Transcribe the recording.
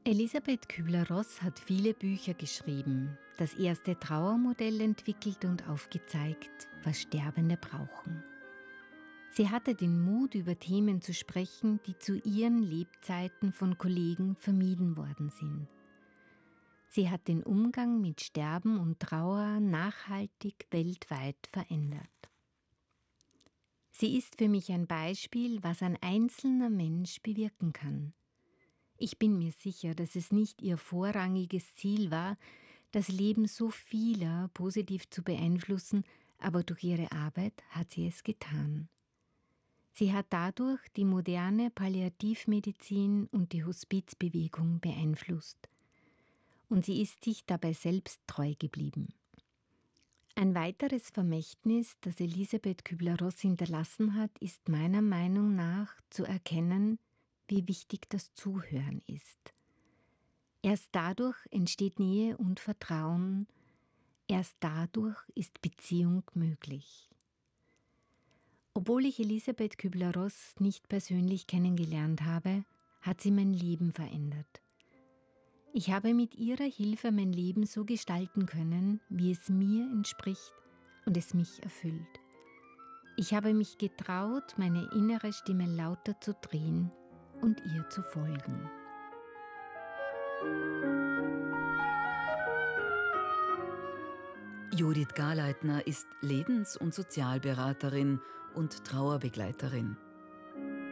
Elisabeth Kübler-Ross hat viele Bücher geschrieben, das erste Trauermodell entwickelt und aufgezeigt, was Sterbende brauchen. Sie hatte den Mut, über Themen zu sprechen, die zu ihren Lebzeiten von Kollegen vermieden worden sind. Sie hat den Umgang mit Sterben und Trauer nachhaltig weltweit verändert. Sie ist für mich ein Beispiel, was ein einzelner Mensch bewirken kann. Ich bin mir sicher, dass es nicht ihr vorrangiges Ziel war, das Leben so vieler positiv zu beeinflussen, aber durch ihre Arbeit hat sie es getan. Sie hat dadurch die moderne Palliativmedizin und die Hospizbewegung beeinflusst. Und sie ist sich dabei selbst treu geblieben. Ein weiteres Vermächtnis, das Elisabeth Kübler-Ross hinterlassen hat, ist meiner Meinung nach zu erkennen, wie wichtig das Zuhören ist. Erst dadurch entsteht Nähe und Vertrauen, erst dadurch ist Beziehung möglich. Obwohl ich Elisabeth Kübler-Ross nicht persönlich kennengelernt habe, hat sie mein Leben verändert. Ich habe mit ihrer Hilfe mein Leben so gestalten können, wie es mir entspricht und es mich erfüllt. Ich habe mich getraut, meine innere Stimme lauter zu drehen und ihr zu folgen. Judith Garleitner ist Lebens- und Sozialberaterin und Trauerbegleiterin.